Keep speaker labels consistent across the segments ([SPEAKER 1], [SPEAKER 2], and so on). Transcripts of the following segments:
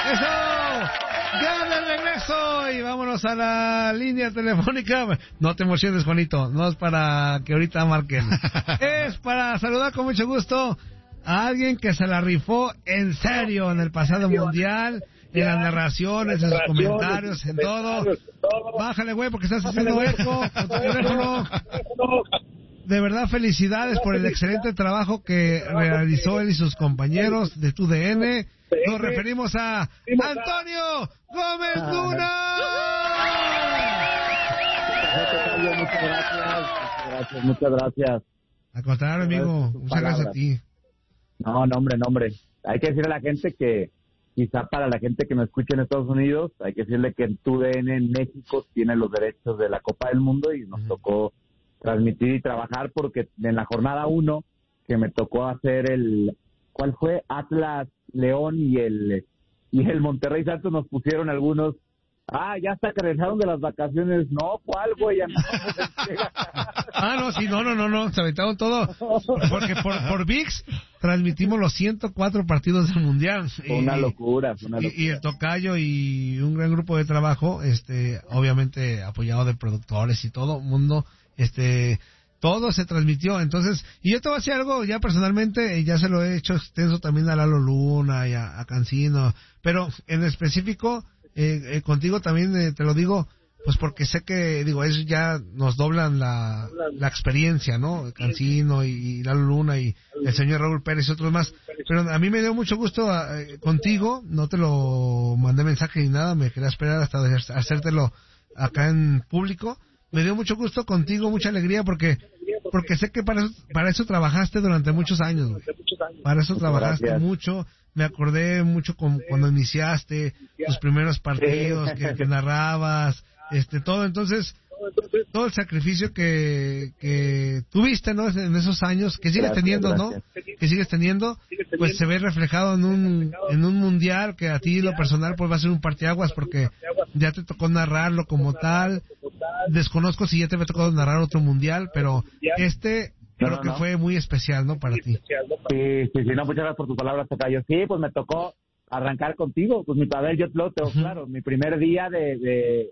[SPEAKER 1] ¡Eso! ¡Ya de regreso! Y vámonos a la línea telefónica. No te emociones, Juanito. No es para que ahorita marquen. Es para saludar con mucho gusto a alguien que se la rifó en serio en el pasado mundial, en las narraciones, en sus comentarios, en todo. Bájale, güey, porque estás haciendo eco con tu teléfono. De verdad, felicidades por el excelente trabajo que realizó él y sus compañeros de TUDN. Nos referimos a Antonio Gómez Luna.
[SPEAKER 2] Muchas gracias.
[SPEAKER 1] Al contrario, amigo, muchas gracias a ti.
[SPEAKER 2] No, hombre. Hay que decirle a la gente que, quizá para la gente que me escucha en Estados Unidos, hay que decirle que en TUDN en México tiene los derechos de la Copa del Mundo y nos tocó transmitir y trabajar porque en la jornada 1 que me tocó hacer ¿cuál fue? Atlas León y el Monterrey Santos, nos pusieron algunos, ya hasta que regresaron de las vacaciones. No, ¿cuál, güey? Ya no.
[SPEAKER 1] No, se aventaron todo, porque por ViX transmitimos los 104 partidos del Mundial.
[SPEAKER 2] Fue una locura.
[SPEAKER 1] Y el tocayo y un gran grupo de trabajo, obviamente apoyado de productores y todo el mundo, todo se transmitió. Entonces, y yo te voy a decir algo, ya personalmente, ya se lo he hecho extenso también a Lalo Luna y a Cancino, pero en específico, contigo también te lo digo, pues porque sé que, ellos ya nos doblan la experiencia, ¿no? Cancino y Lalo Luna y el señor Raúl Pérez y otros más. Pero a mí me dio mucho gusto contigo, no te lo mandé mensaje ni nada, me quería esperar hasta hacértelo acá en público. Me dio mucho gusto contigo, mucha alegría, porque sé que para eso trabajaste durante muchos años, güey. Para eso trabajaste mucho. Me acordé mucho cuando iniciaste tus primeros partidos que narrabas, todo. Entonces, todo el sacrificio que tuviste, ¿no? En esos años, que sigues teniendo, ¿no? Que sigues teniendo, pues se ve reflejado en un mundial que a ti, lo personal, pues va a ser un parteaguas porque ya te tocó narrarlo como tal. Desconozco si ya te había tocado narrar otro mundial, pero creo que fue muy especial, ¿no? Para ti.
[SPEAKER 2] Sí, no, muchas gracias por tus palabras, tocayo. Sí, pues me tocó arrancar contigo. Pues yo te lo tengo claro, mi primer día de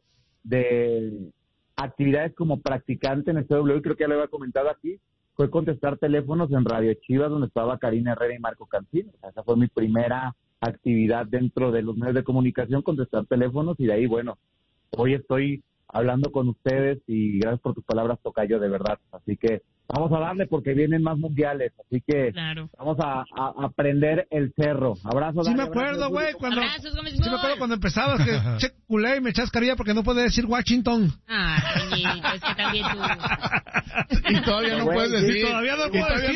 [SPEAKER 2] actividades como practicante en CW, creo que ya lo había comentado aquí, fue contestar teléfonos en Radio Chivas, donde estaba Karina Herrera y Marco Cancino. O sea, esa fue mi primera actividad dentro de los medios de comunicación, contestar teléfonos, y de ahí, bueno, hoy estoy hablando con ustedes y gracias por tus palabras, tocayo, de verdad. Así que vamos a darle porque vienen más mundiales, así que vamos a aprender el cerro. Abrazo.
[SPEAKER 1] Sí me acuerdo, güey, cuando empezabas que che culé y me echas carilla porque no puedes decir Washington.
[SPEAKER 3] Es que también tú.
[SPEAKER 4] Y todavía no puedes decir.
[SPEAKER 1] Todavía no lo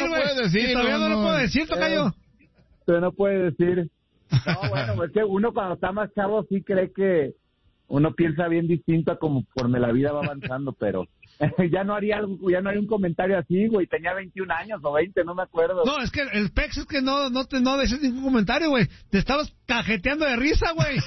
[SPEAKER 1] puedo decir, tocayo.
[SPEAKER 2] Usted no puede decir. No, bueno, es que uno cuando está más chavo sí cree que uno piensa bien distinto a conforme la vida va avanzando, pero ya no haría un comentario así, güey. Tenía 21 años o 20, no me acuerdo.
[SPEAKER 1] No, es que el pex es que no decías ningún comentario, güey. Te estabas cajeteando de risa, güey.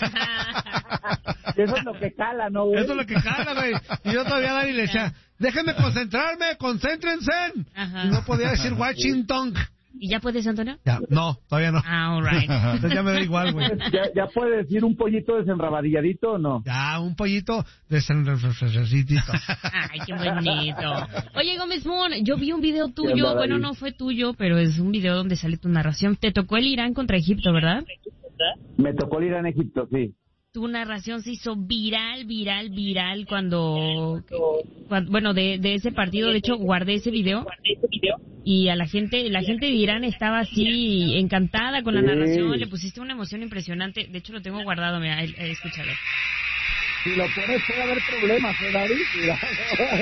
[SPEAKER 2] Eso es lo que cala, ¿no, güey?
[SPEAKER 1] Eso es lo que cala, güey. Y yo todavía Dani le decía, déjenme concentrarme, concéntrense.
[SPEAKER 3] Ajá.
[SPEAKER 1] Y no podía decir Washington.
[SPEAKER 3] ¿Y ya puedes, Antonio?
[SPEAKER 1] Ya, no, todavía no.
[SPEAKER 3] All right.
[SPEAKER 1] Entonces ya me da igual, güey.
[SPEAKER 2] ¿Ya puede decir un pollito desenrabadilladito o no?
[SPEAKER 1] Ya, un pollito desenrabadilladito.
[SPEAKER 3] Ay, qué bonito. Oye, Gómez Moon, yo vi un video tuyo, bueno, no fue tuyo, pero es un video donde sale tu narración. Te tocó el Irán contra Egipto, ¿verdad?
[SPEAKER 2] Me tocó el Irán-Egipto, sí.
[SPEAKER 3] Tu narración se hizo viral cuando bueno, de ese partido. De hecho, guardé ese video y a la gente de Irán estaba así encantada con la narración. Le pusiste una emoción impresionante. De hecho, lo tengo guardado, mira, escúchalo.
[SPEAKER 2] Si lo pones puede haber problemas, David.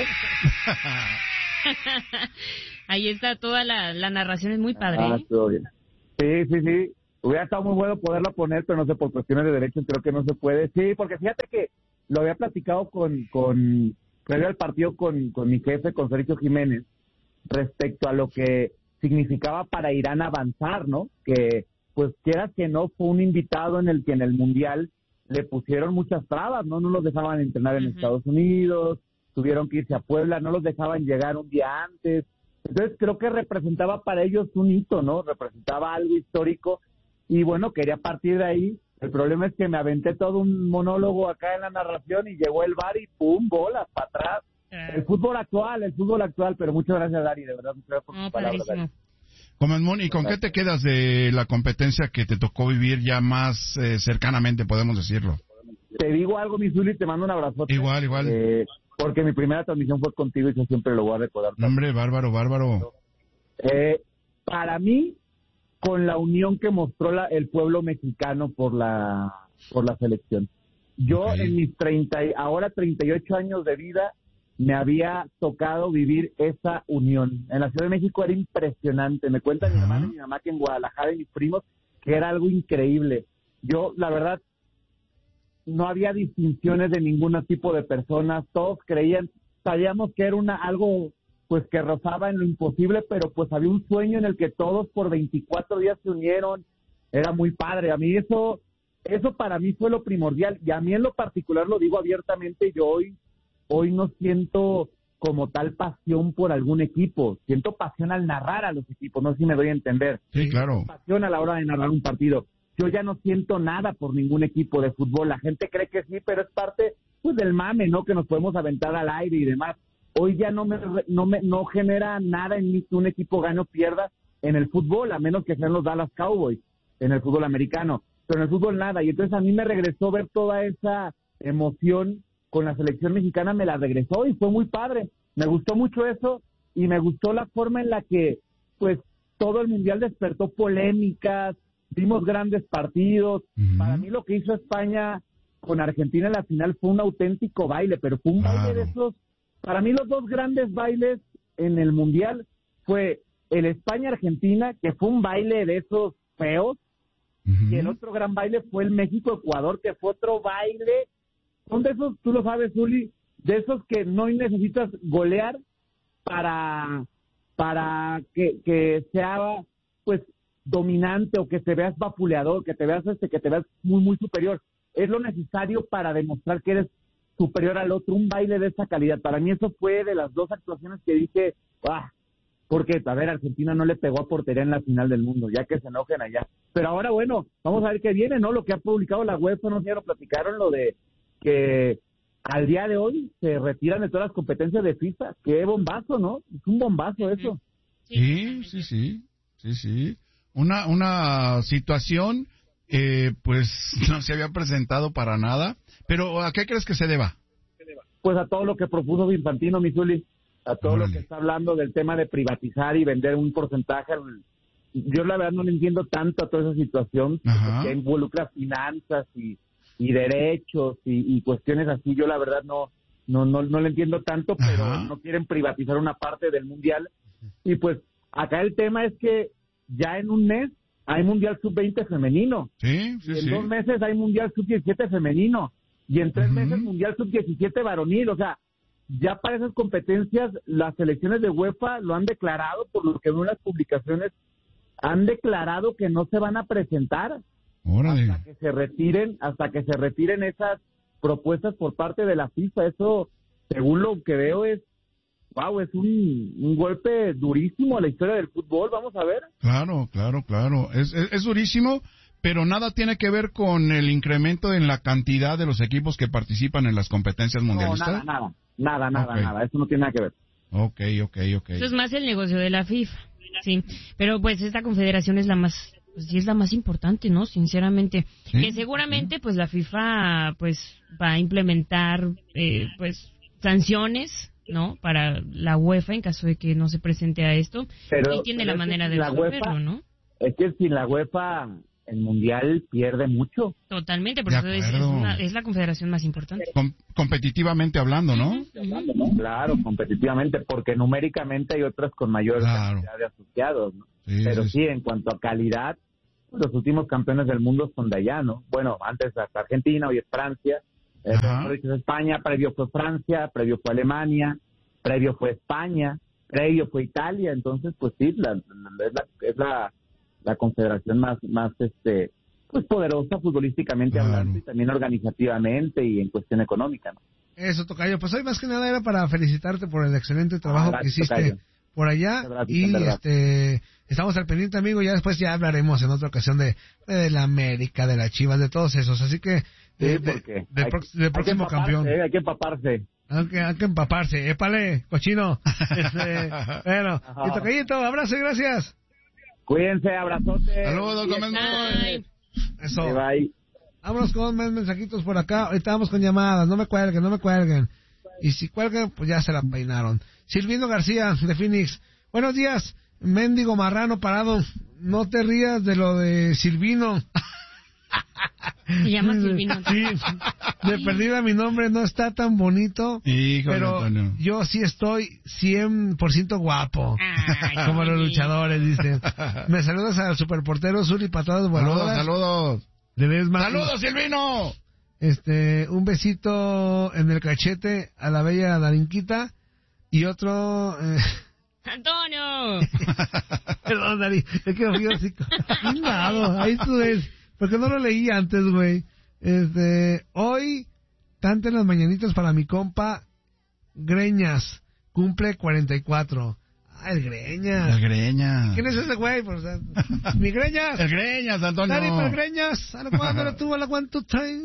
[SPEAKER 3] Ahí está toda la narración, es muy padre.
[SPEAKER 2] Sí. Hubiera estado muy bueno poderlo poner, pero no sé, por cuestiones de derechos creo que no se puede. Sí, porque fíjate que lo había platicado previo al partido con mi jefe, con Sergio Jiménez, respecto a lo que significaba para Irán avanzar, ¿no? Que, pues, quieras que no, fue un invitado en el que en el Mundial le pusieron muchas trabas, ¿no? No los dejaban entrenar en Estados Unidos, tuvieron que irse a Puebla, no los dejaban llegar un día antes. Entonces creo que representaba para ellos un hito, ¿no? Representaba algo histórico. Y bueno, quería partir de ahí El problema es que me aventé todo un monólogo acá en la narración y llegó el VAR y ¡pum! Bolas para atrás. El fútbol actual, pero muchas gracias, Dari, de verdad, muchas gracias por tus palabras, Dari.
[SPEAKER 4] Comandmón, ¿y con qué te quedas de la competencia que te tocó vivir ya más cercanamente, podemos decirlo?
[SPEAKER 2] Te digo algo, mi Zuli, te mando un abrazote.
[SPEAKER 4] Igual.
[SPEAKER 2] Porque mi primera transmisión fue contigo y yo siempre lo voy a recordar.
[SPEAKER 4] Hombre, bárbaro.
[SPEAKER 2] Para mí, con la unión que mostró el pueblo mexicano por la selección. Yo en mis 38 años de vida me había tocado vivir esa unión. En la Ciudad de México era impresionante. Me cuentan mi hermana y mi mamá que en Guadalajara y mis primos que era algo increíble. Yo, la verdad, no había distinciones de ningún tipo de personas. Todos sabíamos que era algo pues que rozaba en lo imposible, pero pues había un sueño en el que todos por 24 días se unieron. Era muy padre. A mí eso para mí fue lo primordial, y a mí en lo particular lo digo abiertamente, yo hoy no siento como tal pasión por algún equipo, siento pasión al narrar a los equipos, no sé si me doy a entender.
[SPEAKER 4] Sí, claro.
[SPEAKER 2] Siento pasión a la hora de narrar un partido. Yo ya no siento nada por ningún equipo de fútbol, la gente cree que sí, pero es parte pues del mame, ¿no? Que nos podemos aventar al aire y demás. Hoy ya no genera nada en mí que un equipo gane o pierda en el fútbol, a menos que sean los Dallas Cowboys en el fútbol americano, pero en el fútbol nada. Y entonces a mí me regresó ver toda esa emoción con la selección mexicana, me la regresó y fue muy padre. Me gustó mucho eso y me gustó la forma en la que pues todo el mundial despertó polémicas, vimos grandes partidos. Para mí lo que hizo España con Argentina en la final fue un auténtico baile, pero fue un baile de esos. Para mí los dos grandes bailes en el mundial fue el España-Argentina, que fue un baile de esos feos, y el otro gran baile fue el México-Ecuador, que fue otro baile. Son de esos, tú lo sabes, Zuli, de esos que no necesitas golear para que sea pues dominante, o que te veas vapuleador, que te veas muy muy superior. Es lo necesario para demostrar que eres superior al otro, un baile de esa calidad. Para mí eso fue de las dos actuaciones que dije, porque, a ver, Argentina no le pegó a portería en la final del mundo, ya que se enojen allá. Pero ahora, bueno, vamos a ver qué viene, ¿no? Lo que ha publicado la UEFA, no sé, lo platicaron, lo de que al día de hoy se retiran de todas las competencias de FIFA. Qué bombazo, ¿no? Es un bombazo eso.
[SPEAKER 4] Sí. Una situación, pues, no se había presentado para nada. Pero, ¿a qué crees que se deba?
[SPEAKER 2] Pues a todo lo que propuso Infantino, mi Zuli, a todo lo que está hablando del tema de privatizar y vender un porcentaje. Yo la verdad no le entiendo tanto a toda esa situación, que involucra finanzas y derechos y cuestiones así. Yo la verdad no le entiendo tanto, pero no quieren privatizar una parte del mundial. Y pues acá el tema es que ya en un mes hay mundial sub-20 femenino.
[SPEAKER 4] Sí,
[SPEAKER 2] y en 2 meses hay mundial sub-17 femenino. Y en 3 meses mundial sub-17 varonil. O sea, ya para esas competencias las selecciones de UEFA lo han declarado, por lo que veo en las publicaciones, han declarado que no se van a presentar hasta que se retiren esas propuestas por parte de la FIFA. Eso, según lo que veo, es un golpe durísimo a la historia del fútbol. Vamos a ver.
[SPEAKER 4] Claro. Es durísimo, pero nada tiene que ver con el incremento en la cantidad de los equipos que participan en las competencias mundialistas.
[SPEAKER 2] No, nada. Eso no tiene nada que ver.
[SPEAKER 4] Ok.
[SPEAKER 3] Eso es más el negocio de la FIFA, sí. Pero pues esta confederación es la más importante, ¿no? Sinceramente. ¿Sí? Que seguramente pues la FIFA pues va a implementar pues sanciones, ¿no? Para la UEFA en caso de que no se presente a esto. Y tiene la manera de resolverlo, ¿no?
[SPEAKER 2] Es que sin la UEFA el mundial pierde mucho.
[SPEAKER 3] Totalmente, por eso es la confederación más importante.
[SPEAKER 4] Competitivamente hablando, ¿no?
[SPEAKER 2] Claro, competitivamente, porque numéricamente hay otras con mayor cantidad de asociados, ¿no? Pero sí, en cuanto a calidad, los últimos campeones del mundo son de allá, ¿no? Bueno, antes hasta Argentina, hoy es Francia, es España, previo fue Francia, previo fue Alemania, previo fue España, previo fue Italia. Entonces, pues sí, es la confederación más pues poderosa futbolísticamente hablando, y también organizativamente y en cuestión económica, ¿no?
[SPEAKER 1] Eso, tocayo. Pues hoy más que nada era para felicitarte por el excelente trabajo que hiciste, tocayo, por allá. Y estamos al pendiente, amigo. Ya después ya hablaremos en otra ocasión de la América, de las Chivas, de todos esos. Así que del próximo campeón.
[SPEAKER 2] Hay que empaparse.
[SPEAKER 1] Hay que empaparse. Épale, cochino. Bueno, y tocallito, abrazo y gracias.
[SPEAKER 2] Cuídense, abrazote.
[SPEAKER 4] Saludos, Gómez.
[SPEAKER 1] Eso.
[SPEAKER 2] Bye.
[SPEAKER 1] Vámonos con más mensajitos por acá. Ahorita vamos con llamadas. No me cuelguen. Y si cuelgan, pues ya se la peinaron. Silvino García, de Phoenix. Buenos días, mendigo marrano parado. No te rías de lo de Silvino.
[SPEAKER 3] Se llama Silvino.
[SPEAKER 1] Sí, de perdida mi nombre no está tan bonito.
[SPEAKER 4] Híjole,
[SPEAKER 1] pero
[SPEAKER 4] Antonio.
[SPEAKER 1] yo sí estoy 100% guapo. Como los luchadores, dicen. Me saludas al superportero Zuli Patadas Voladoras.
[SPEAKER 4] Saludos.
[SPEAKER 1] ¡Saludos,
[SPEAKER 4] Silvino!
[SPEAKER 1] Un besito en el cachete a la bella Darinquita y otro...
[SPEAKER 3] ¡Antonio!
[SPEAKER 1] Perdón, Dari, es que me fui así... ahí tú ves, porque no lo leí antes, güey. Hoy, canten las mañanitas para mi compa Greñas, cumple 44. Ah, el Greñas. ¿Quién es ese güey? Pues, mi Greñas.
[SPEAKER 4] El Greñas, Antonio.
[SPEAKER 1] Dari, para el Greñas. ¿A la cuándo la tuvo? ¿A la cuánto time?